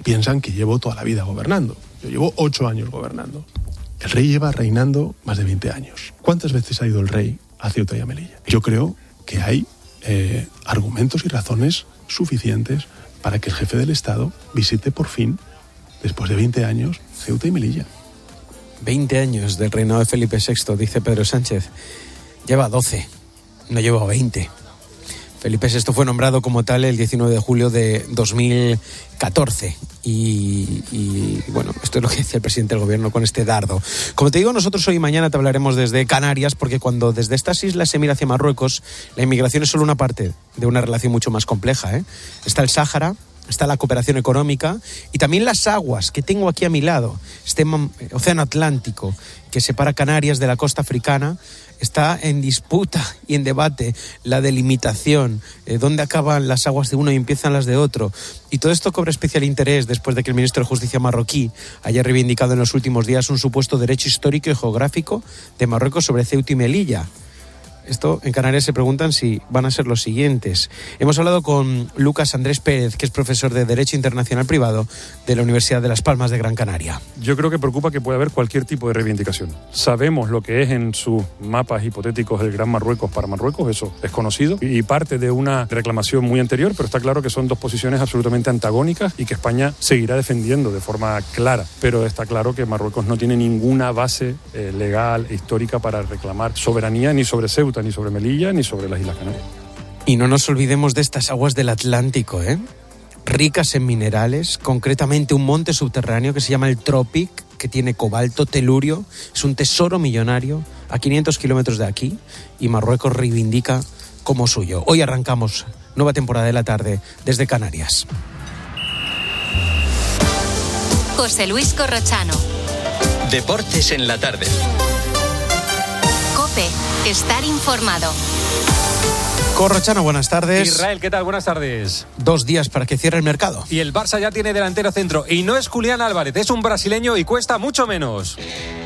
piensan que llevo toda la vida gobernando. Yo llevo 8 años gobernando. El rey lleva reinando más de 20 años. ¿Cuántas veces ha ido el rey a Ceuta y a Melilla? Yo creo que hay argumentos y razones suficientes para que el jefe del Estado visite por fin, después de 20 años, Ceuta y Melilla. 20 años del reinado de Felipe VI, dice Pedro Sánchez. Lleva 12, no lleva 20. Felipe VI fue nombrado como tal el 19 de julio de 2014 y bueno, esto es lo que decía el presidente del gobierno con este dardo. Como te digo, nosotros hoy y mañana te hablaremos desde Canarias, porque cuando desde estas islas se mira hacia Marruecos, la inmigración es solo una parte de una relación mucho más compleja, ¿eh? Está el Sáhara, está la cooperación económica y también las aguas que tengo aquí a mi lado. Este océano Atlántico que separa Canarias de la costa africana. Está en disputa y en debate la delimitación, dónde acaban las aguas de uno y empiezan las de otro. Y todo esto cobra especial interés después de que el ministro de Justicia marroquí haya reivindicado en los últimos días un supuesto derecho histórico y geográfico de Marruecos sobre Ceuta y Melilla. Esto en Canarias se preguntan si van a ser los siguientes. Hemos hablado con Lucas Andrés Pérez, que es profesor de Derecho Internacional Privado de la Universidad de Las Palmas de Gran Canaria. Yo creo que preocupa que pueda haber cualquier tipo de reivindicación. Sabemos lo que es en sus mapas hipotéticos el Gran Marruecos para Marruecos, eso es conocido, y parte de una reclamación muy anterior, pero está claro que son dos posiciones absolutamente antagónicas y que España seguirá defendiendo de forma clara. Pero está claro que Marruecos no tiene ninguna base legal e histórica para reclamar soberanía ni sobre Ceuta, ni sobre Melilla, ni sobre las Islas Canarias. Y no nos olvidemos de estas aguas del Atlántico, ricas en minerales, concretamente un monte subterráneo que se llama el Tropic, que tiene cobalto, telurio, es un tesoro millonario a 500 kilómetros de aquí y Marruecos reivindica como suyo. Hoy arrancamos nueva temporada de la tarde desde Canarias. José Luis Corrochano. Deportes en la tarde. COPE, estar informado. Corrochano, buenas tardes. Israel, ¿qué tal? Buenas tardes. 2 días para que cierre el mercado. Y el Barça ya tiene delantero centro. Y no es Julián Álvarez, es un brasileño y cuesta mucho menos.